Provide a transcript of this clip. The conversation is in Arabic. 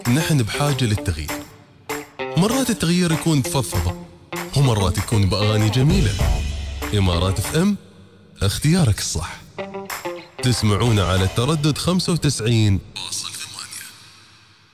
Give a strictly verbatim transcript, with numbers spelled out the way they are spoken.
نحن بحاجة للتغيير. مرات التغيير يكون بفضفضة، ومرات يكون بأغاني جميلة. إمارات اف ام، اختيارك الصح. تسمعونا على التردد خمسة وتسعين فاصلة